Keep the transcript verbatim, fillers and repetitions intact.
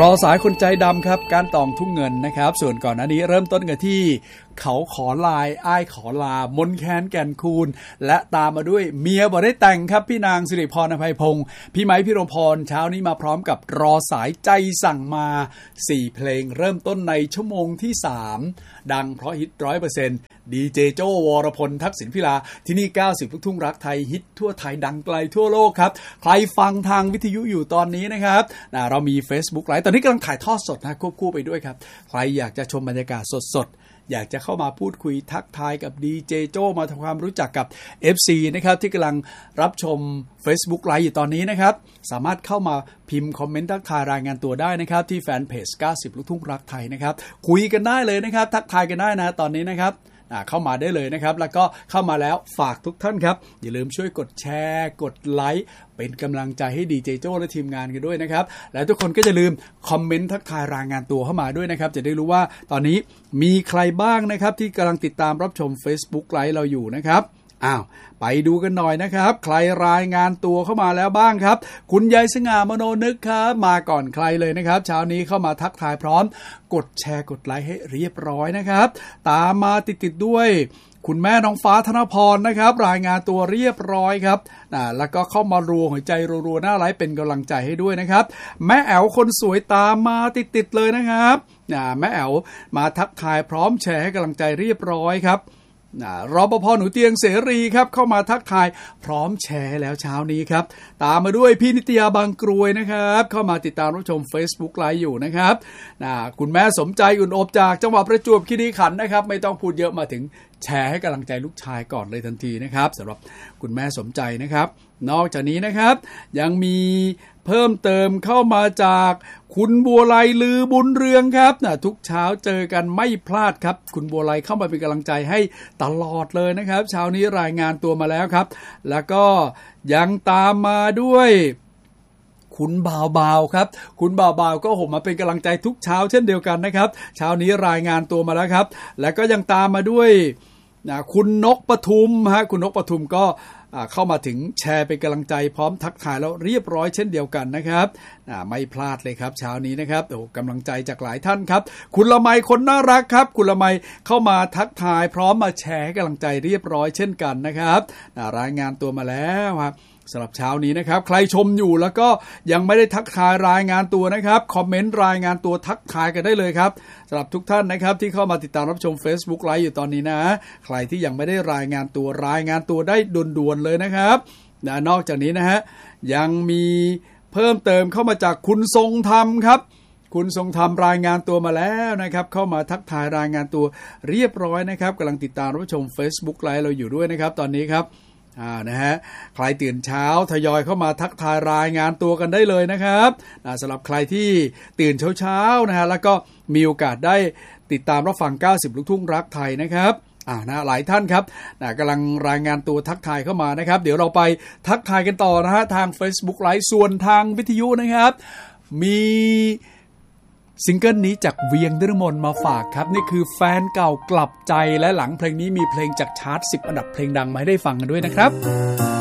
รอสายคนใจดำครับการตองทุ่งเงินนะครับส่วนก่อนหน้านี้เริ่มต้นกันที่เขาขอลายอ้ายขอลามนแคนแก่นคูณและตามมาด้วยเมียบ่ได้แต่งครับพี่นางสิริพรอภัยพงศ์พี่ไม้พี่รมพรเช้านี้มาพร้อมกับรอสายใจสั่งมาสี่เพลงเริ่มต้นในชั่วโมงที่สามดังเพราะฮิต ร้อยเปอร์เซ็นต์ ดีเจโจวรพลทักษิณพิลาที่นี่เก้าสิบลูกทุ่งรักไทยฮิตทั่วไทยดังไกลทั่วโลกครับใครฟังทางวิทยุอยู่ตอนนี้นะครับเรามี Facebook ไลฟ์ตอนนี้กำลังถ่ายทอดสดนะควบคู่ไปด้วยครับใครอยากจะชมบรรยากาศสดๆอยากจะเข้ามาพูดคุยทักทายกับดีเจโจมาทำความรู้จักกับ เอฟ ซี นะครับที่กำลังรับชม Facebook ไลฟ์อยู่ตอนนี้นะครับสามารถเข้ามาพิมพ์คอมเมนต์ทักทายรายงานตัวได้นะครับที่แฟนเพจเก้าสิบลูกทุ่งรักไทยนะครับคุยกันได้เลยนะครับทักทายกันได้นะตอนนี้นะครับเข้ามาได้เลยนะครับแล้วก็เข้ามาแล้วฝากทุกท่านครับอย่าลืมช่วยกดแชร์กดไลค์เป็นกำลังใจให้ดีเจโจ้และทีมงานกันด้วยนะครับและทุกคนก็อย่าลืมคอมเมนต์ทักทายรายงานตัวเข้ามาด้วยนะครับจะได้รู้ว่าตอนนี้มีใครบ้างนะครับที่กำลังติดตามรับชม Facebook ไลฟ์เราอยู่นะครับอ้าวไปดูกันหน่อยนะครับใครรายงานตัวเข้ามาแล้วบ้างครับคุณยายสง่ามโนนึกครับมาก่อนใครเลยนะครับเช้านี้เข้ามาทักทายพร้อมกดแชร์กดไลค์ให้เรียบร้อยนะครับตามมาติดๆด้วยคุณแม่น้องฟ้าธนพรนะครับรายงานตัวเรียบร้อยครับนะแล้วก็เข้ามารัวหัวใจรัวๆหน้าไลฟ์เป็นกำลังใจให้ด้วยนะครับแม่แอ๋วคนสวยตามมาติดๆเลยนะครับนะแม่แอ๋วมาทักทายพร้อมแชร์ให้กำลังใจเรียบร้อยครับรปภ.หนูเตียงเสรีครับเข้ามาทักทายพร้อมแชร์แล้วเช้านี้ครับตามมาด้วยพี่นิตยาบางกรวยนะครับเข้ามาติดตามรับชม Facebook ไลฟ์อยู่นะครับคุณแม่สมใจอุ่นอบจากจังหวัดประจวบคีรีขันธ์นะครับไม่ต้องพูดเยอะมาถึงแชร์ให้กำลังใจลูกชายก่อนเลยทันทีนะครับสำหรับคุณแม่สมใจนะครับนอกจากนี้นะครับยังมีเพิ่มเติมเข้ามาจากคุณบัวไลลือบุญเรืองครับนะทุกเช้าเจอกันไม่พลาดครับคุณบัวไลเข้ามาเป็นกำลังใจให้ตลอดเลยนะครับเช้านี้รายงานตัวมาแล้วครับแล้วก็ยังตามมาด้วยคุณบ่าวบ่าวครับคุณบ่าวบ่าวก็ผมมาเป็นกำลังใจทุกเช้าเช่นเดียวกันนะครับเช้านี้รายงานตัวมาแล้วครับแล้วก็ยังตามมาด้วยนะคุณนกปทุมฮะคุณนกปทุมก็เข้ามาถึงแชร์เป็นกำลังใจพร้อมทักทายแล้วเรียบร้อยเช่นเดียวกันนะครับไม่พลาดเลยครับเช้านี้นะครับโอ้กำลังใจจากหลายท่านครับคุณละไมคนน่ารักครับคุณละไมเข้ามาทักทายพร้อมมาแชร์ให้กำลังใจเรียบร้อยเช่นกันนะครับรายงานตัวมาแล้วครับสำหรับเช้านี้นะครับใครชมอยู่แล้วก็ยังไม่ได้ทักทายรายงานตัวนะครับคอมเมนต์รายงานตัวทักทายกันได้เลยครับสำหรับทุกท่านนะครับที่เข้ามาติดตามรับชม Facebook ไลฟ์อยู่ตอนนี้นะใครที่ยังไม่ได้รายงานตัวรายงานตัวได้ด่วนๆเลยนะครับนะนอกจากนี้นะฮะยังมีเพิ่มเติมเข้ามาจากคุณทรงธรรมครับคุณทรงธรรมรายงานตัวมาแล้วนะครับเข้ามาทักทายรายงานตัวเรียบร้อยนะครับกำลังติดตามรับชม Facebook ไลฟ์เราอยู่ด้วยนะครับตอนนี้ครับอ่านะฮะใครตื่นเช้าทยอยเข้ามาทักทายรายงานตัวกันได้เลยนะครับสำหรับใครที่ตื่นเช้าๆนะฮะแล้วก็มีโอกาสได้ติดตามรับฟังเก้าสิบลูกทุ่งรักไทยนะครับอ่านะหลายท่านครับนะกำลังรายงานตัวทักทายเข้ามานะครับเดี๋ยวเราไปทักทายกันต่อนะฮะทาง Facebook ไลฟ์ส่วนทางวิทยุนะครับมีซิงเกิลนี้จากเวียงนฤมลมาฝากครับนี่คือแฟนเก่ากลับใจและหลังเพลงนี้มีเพลงจากชาร์ตสิบอันดับเพลงดังมาให้ได้ฟังกันด้วยนะครับ